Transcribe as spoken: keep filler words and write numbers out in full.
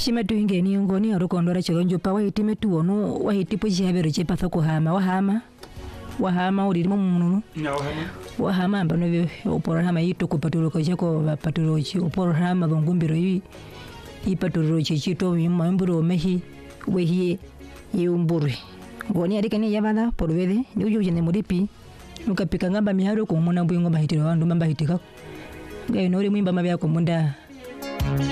shima tuinge ni ngoni arukondora chilonjo pa wahitime tuono wahitipo chihabero chepatha kuhama wahama wahama ulimo mununu na wahama wahama ambano byo oporahama yito kupatulo chako bapatulo chi oporahama bongumbiro yi ipatulo chichito mamburo mehi wehi yumbure ngoni arikani yabana porwede ni ujo jene muripi nukapika ngamba miharo ko mona mbuyingo bahitiro bandu mamba hitika ngayo nori mwimba mabya ko munda